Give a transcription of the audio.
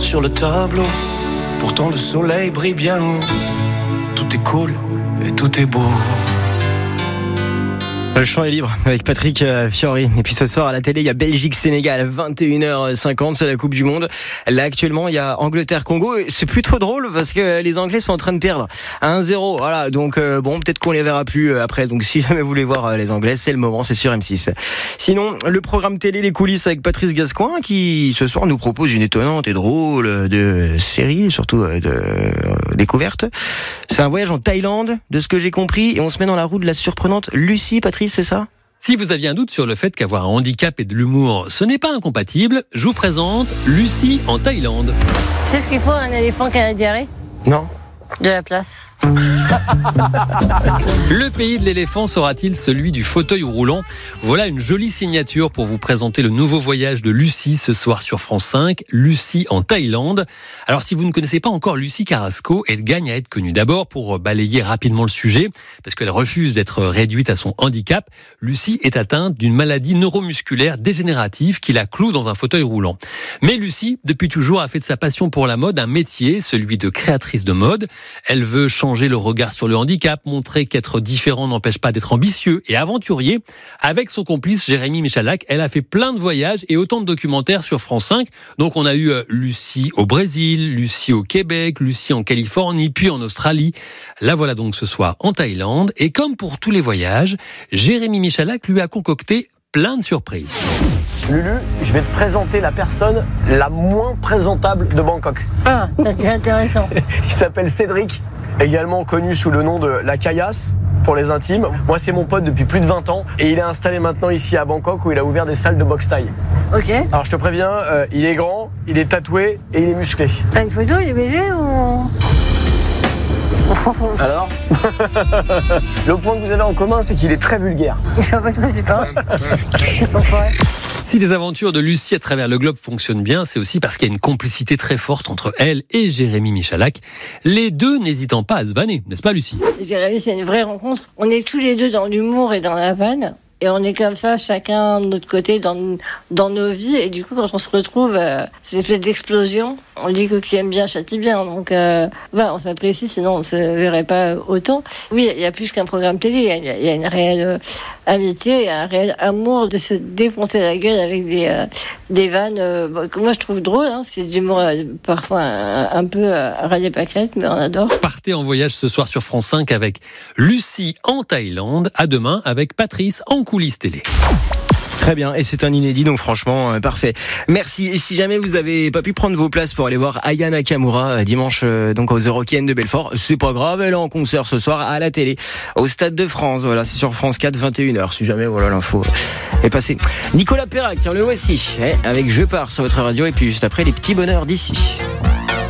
sur le tableau. Pourtant le soleil brille bien haut. Tout est cool et tout est beau. Le champ est libre avec Patrick Fiori. Et puis ce soir à la télé, il y a Belgique-Sénégal, 21h50, c'est la Coupe du Monde. Là actuellement, il y a Angleterre-Congo. Et c'est plutôt drôle parce que les Anglais sont en train de perdre 1-0. Voilà, donc bon, peut-être qu'on les verra plus après. Donc si jamais vous voulez voir les Anglais, c'est le moment, c'est sur M6. Sinon, le programme télé Les Coulisses avec Patrice Gascoin qui ce soir nous propose une étonnante et drôle de série, surtout de découverte. C'est un voyage en Thaïlande, de ce que j'ai compris, et on se met dans la roue de la surprenante Lucie. Patrice, c'est ça ? Si vous aviez un doute sur le fait qu'avoir un handicap et de l'humour, ce n'est pas incompatible, je vous présente Lucie en Thaïlande. Tu sais ce qu'il faut à un éléphant qui a la diarrhée ? Non. De la place. Le pays de l'éléphant sera-t-il celui du fauteuil roulant ? Voilà une jolie signature pour vous présenter le nouveau voyage de Lucie ce soir sur France 5, Lucie en Thaïlande. Alors si vous ne connaissez pas encore Lucie Carrasco, elle gagne à être connue. D'abord pour balayer rapidement le sujet, parce qu'elle refuse d'être réduite à son handicap. Lucie est atteinte d'une maladie neuromusculaire dégénérative qui la cloue dans un fauteuil roulant. Mais Lucie, depuis toujours, a fait de sa passion pour la mode un métier, celui de créatrice de mode. Elle veut changer le regard sur le handicap, montrer qu'être différent n'empêche pas d'être ambitieux et aventurier. Avec son complice Jérémy Michalak, elle a fait plein de voyages et autant de documentaires sur France 5. Donc on a eu Lucie au Brésil, Lucie au Québec, Lucie en Californie, puis en Australie. La voilà donc ce soir en Thaïlande. Et comme pour tous les voyages, Jérémy Michalak lui a concocté plein de surprises. Lulu, je vais te présenter la personne la moins présentable de Bangkok. Ah, ça c'est intéressant. Il s'appelle Cédric, également connu sous le nom de la Caillasse pour les intimes. Moi, c'est mon pote depuis plus de 20 ans et il est installé maintenant ici à Bangkok où il a ouvert des salles de boxe thaï. Ok. Alors, je te préviens, il est grand, il est tatoué et il est musclé. T'as une photo, il est BG ou... Alors le point que vous avez en commun, c'est qu'il est très vulgaire. Je sais pas de quoi tu parles. Qu'est-ce qu'on ferait ? Si les aventures de Lucie à travers le globe fonctionnent bien, c'est aussi parce qu'il y a une complicité très forte entre elle et Jérémy Michalak. Les deux n'hésitant pas à se vanner, n'est-ce pas Lucie ? Jérémy, c'est une vraie rencontre. On est tous les deux dans l'humour et dans la vanne. Et on est comme ça, chacun de notre côté, dans nos vies. Et du coup, quand on se retrouve, c'est une espèce d'explosion. On dit que qui aime bien châtie bien. Donc, on s'apprécie, sinon on ne se verrait pas autant. Oui, il y a plus qu'un programme télé. Il y a une réelle amitié, il y a un réel amour de se défoncer la gueule avec des vannes que moi je trouve drôles. Hein. C'est du humour parfois un peu râler pâquerette, mais on adore. Partez en voyage ce soir sur France 5 avec Lucie en Thaïlande. À demain avec Patrice en coulisses télé. Très bien, et c'est un inédit, donc franchement, parfait. Merci. Et si jamais vous avez pas pu prendre vos places pour aller voir Aya Nakamura dimanche donc aux Eurokéennes de Belfort, c'est pas grave, elle est en concert ce soir à la télé, au Stade de France. Voilà, c'est sur France 4, 21h. Si jamais, voilà, l'info est passée. Nicolas Perrac, tiens, le voici, avec Je pars sur votre radio, et puis juste après, les petits bonheurs d'ici.